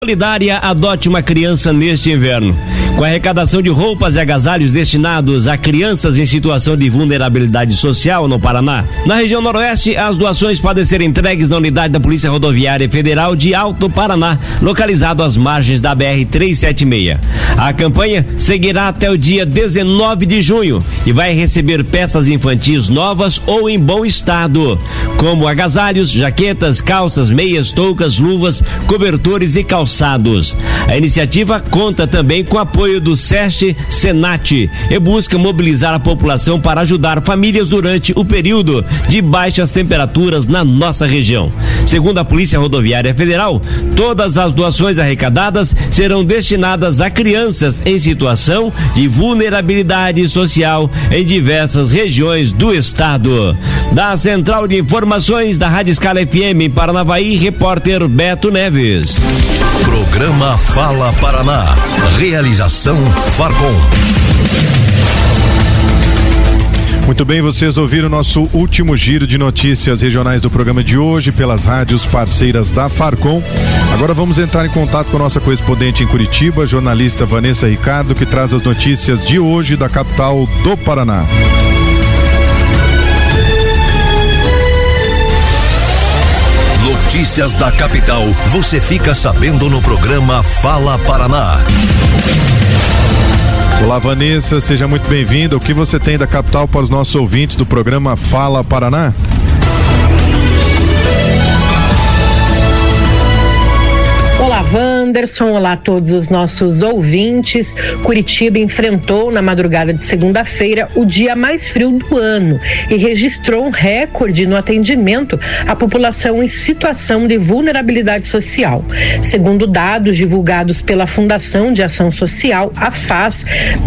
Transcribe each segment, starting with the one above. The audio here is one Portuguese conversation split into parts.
Solidária adote uma criança neste inverno. Com a arrecadação de roupas e agasalhos destinados a crianças em situação de vulnerabilidade social no Paraná, na região noroeste, as doações podem ser entregues na unidade da Polícia Rodoviária Federal de Alto Paraná, localizado às margens da BR-376. A campanha seguirá até o dia 19 de junho e vai receber peças infantis novas ou em bom estado, como agasalhos, jaquetas, calças, meias, toucas, luvas, cobertores e calçados. A iniciativa conta também com apoio do SESC Senat e busca mobilizar a população para ajudar famílias durante o período de baixas temperaturas na nossa região. Segundo a Polícia Rodoviária Federal, todas as doações arrecadadas serão destinadas a crianças em situação de vulnerabilidade social em diversas regiões do estado. Da Central de Informações da Rádio Escala FM em Paranavaí, repórter Beto Neves. Programa Fala Paraná. Realização Farcom. Muito bem, vocês ouviram o nosso último giro de notícias regionais do programa de hoje pelas rádios parceiras da Farcom. Agora vamos entrar em contato com a nossa correspondente em Curitiba, jornalista Vanessa Ricardo, que traz as notícias de hoje da capital do Paraná. Notícias da capital, você fica sabendo no programa Fala Paraná. Olá, Vanessa, seja muito bem-vinda. O que você tem da capital para os nossos ouvintes do programa Fala Paraná? Olá, Wanderson, olá a todos os nossos ouvintes. Curitiba enfrentou na madrugada de segunda-feira o dia mais frio do ano e registrou um recorde no atendimento à população em situação de vulnerabilidade social. Segundo dados divulgados pela Fundação de Ação Social, a FAS,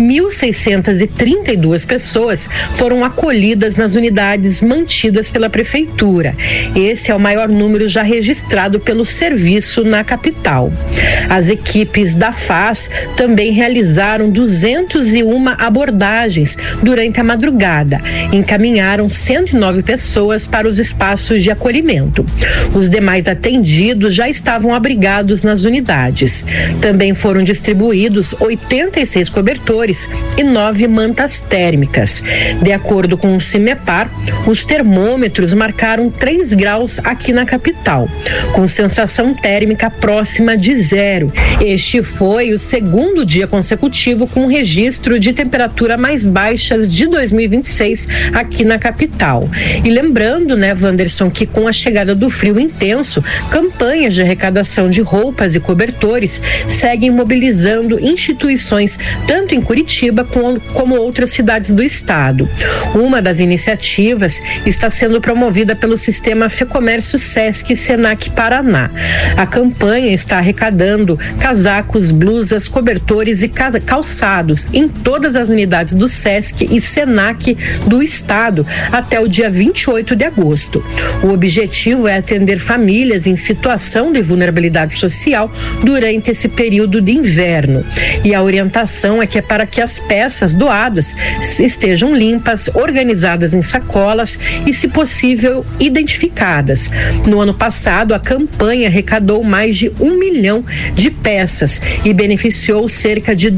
1.632 pessoas foram acolhidas nas unidades mantidas pela Prefeitura. Esse é o maior número já registrado pelo serviço na capital. As equipes da FAS também realizaram 201 abordagens durante a madrugada. Encaminharam 109 pessoas para os espaços de acolhimento. Os demais atendidos já estavam abrigados nas unidades. Também foram distribuídos 86 cobertores e 9 mantas térmicas. De acordo com o CIMEPAR, os termômetros marcaram 3 graus aqui na capital, com sensação térmica próxima de 0. Este foi o segundo dia consecutivo com registro de temperatura mais baixas de 2026 aqui na capital. E lembrando, Wanderson, que com a chegada do frio intenso, campanhas de arrecadação de roupas e cobertores seguem mobilizando instituições tanto em Curitiba como outras cidades do estado. Uma das iniciativas está sendo promovida pelo sistema Fecomércio Sesc Senac Paraná. A campanha está arrecadando casacos, blusas, cobertores e calçados em todas as unidades do Sesc e Senac do estado até o dia 28 de agosto. O objetivo é atender famílias em situação de vulnerabilidade social durante esse período de inverno. E a orientação é para que as peças doadas estejam limpas, organizadas em sacolas e, se possível, identificadas. No ano passado, a campanha arrecadou mais de 1 milhão de peças e beneficiou cerca de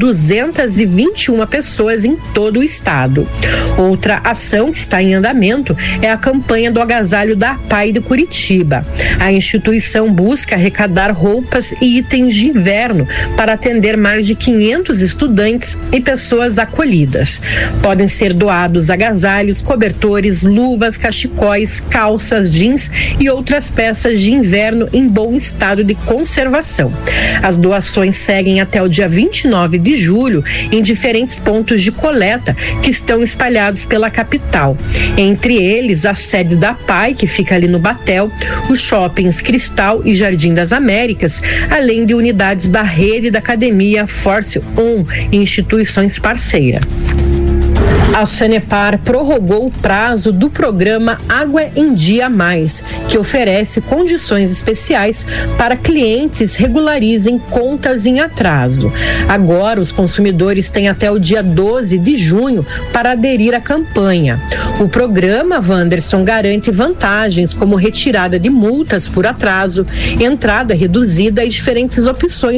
221 pessoas em todo o estado. Outra ação que está em andamento é a campanha do agasalho da APAI de Curitiba. A instituição busca arrecadar roupas e itens de inverno para atender mais de 500 estudantes e pessoas acolhidas. Podem ser doados agasalhos, cobertores, luvas, cachecóis, calças, jeans e outras peças de inverno em bom estado de conservação. As doações seguem até o dia 29 de julho em diferentes pontos de coleta que estão espalhados pela capital. Entre eles, a sede da PAI, que fica ali no Batel, os shoppings Cristal e Jardim das Américas, além de unidades da rede da academia Force On e instituições parceiras. A Sanepar prorrogou o prazo do programa Água em Dia Mais, que oferece condições especiais para clientes regularizem contas em atraso. Agora, os consumidores têm até o dia 12 de junho para aderir à campanha. O programa, Wanderson, garante vantagens como retirada de multas por atraso, entrada reduzida e diferentes opções